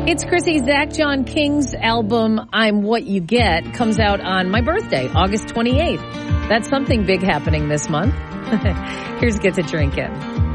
It's Chrissy. Zach John King's album, I'm What You Get, comes out on my birthday, August 28th. That's something big happening this month. Here's Get to Drink In.